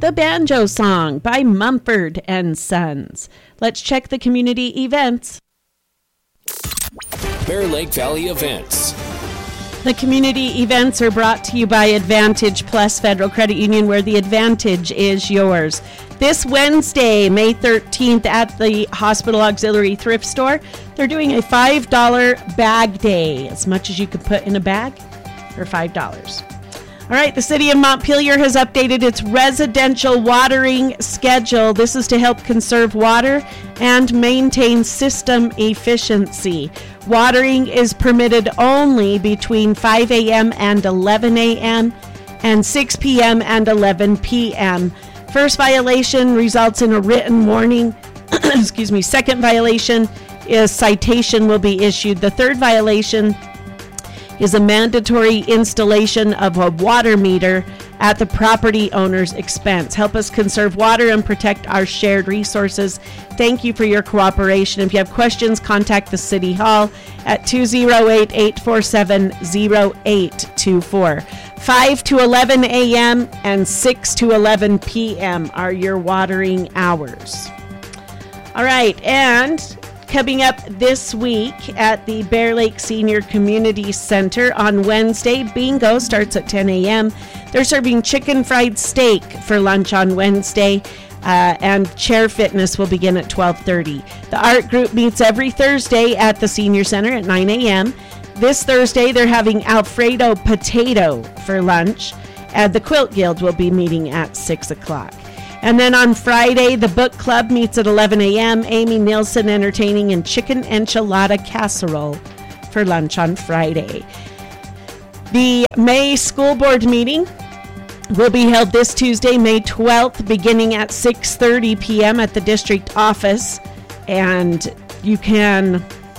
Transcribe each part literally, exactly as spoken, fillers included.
The Banjo Song by Mumford and Sons. Let's check the community events. Bear Lake Valley events. The community events are brought to you by Advantage Plus Federal Credit Union, where the advantage is yours. This Wednesday, May thirteenth, at the Hospital Auxiliary Thrift Store, they're doing a five dollar bag day, as much as you could put in a bag for five dollars. All right, the city of Montpelier has updated its residential watering schedule. This is to help conserve water and maintain system efficiency. Watering is permitted only between five a.m. and eleven a.m. and six p.m. and eleven p.m. First violation results in a written warning. Excuse me. Second violation is citation will be issued. The third violation is a mandatory installation of a water meter at the property owner's expense. Help us conserve water and protect our shared resources. Thank you for your cooperation. If you have questions, contact the City Hall at two oh eight, eight four seven, oh eight two four. five to eleven a.m. and six to eleven p.m. are your watering hours. All right, and coming up this week at the Bear Lake Senior Community Center on Wednesday, bingo starts at ten a.m. They're serving chicken fried steak for lunch on Wednesday, uh, and chair fitness will begin at twelve thirty. The art group meets every Thursday at the Senior Center at nine a.m. This Thursday, they're having Alfredo potato for lunch, and the Quilt Guild will be meeting at six o'clock. And then on Friday, the book club meets at eleven a.m. Amy Nielsen entertaining in chicken enchilada casserole for lunch on Friday. The May school board meeting will be held this Tuesday, May twelfth, beginning at six thirty p.m. at the district office. And you can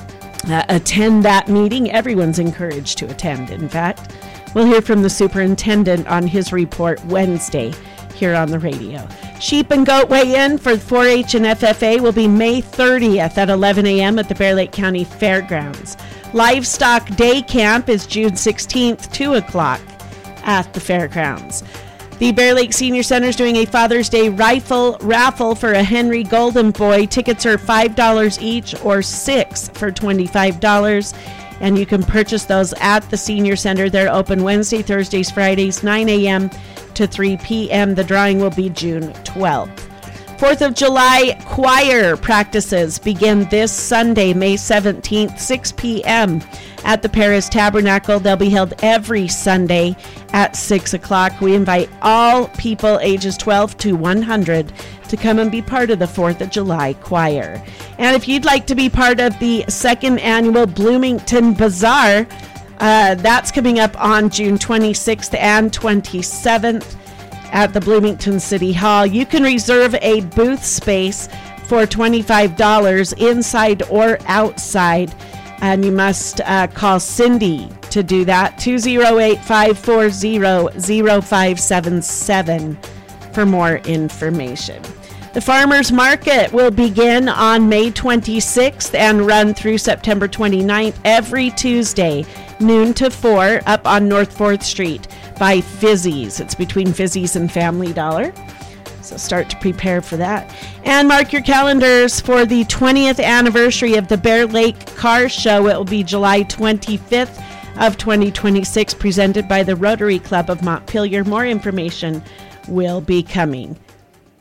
uh, attend that meeting. Everyone's encouraged to attend, in fact. We'll hear from the superintendent on his report Wednesday here on the radio. Sheep and goat weigh-in for four H and F F A will be May thirtieth at eleven a.m. at the Bear Lake County Fairgrounds. Livestock Day Camp is June sixteenth, two o'clock at the Fairgrounds. The Bear Lake Senior Center is doing a Father's Day rifle raffle for a Henry Golden Boy. Tickets are five dollars each or six for twenty-five dollars. And you can purchase those at the Senior Center. They're open Wednesday, Thursdays, Fridays, nine a.m. to three p.m. The drawing will be June twelfth. fourth of July choir practices begin this Sunday, May seventeenth, six p.m. at the Paris Tabernacle. They'll be held every Sunday at six o'clock. We invite all people ages twelve to one hundred to come and be part of the fourth of July choir. And if you'd like to be part of the second annual Bloomington Bazaar, uh, that's coming up on June twenty-sixth and twenty-seventh at the Bloomington City Hall. You can reserve a booth space for twenty-five dollars inside or outside, and you must uh, call Cindy to do that, two oh eight, five four zero, zero five seven seven for more information. The Farmers Market will begin on May twenty-sixth and run through September twenty-ninth every Tuesday, noon to four, up on North fourth Street by Fizzy's. It's between Fizzy's and Family Dollar. So start to prepare for that. And mark your calendars for the twentieth anniversary of the Bear Lake Car Show. It will be July twenty-fifth of twenty twenty-six, presented by the Rotary Club of Montpelier. More information will be coming.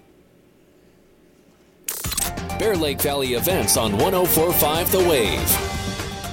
Bear Lake Valley events on one oh four point five The Wave.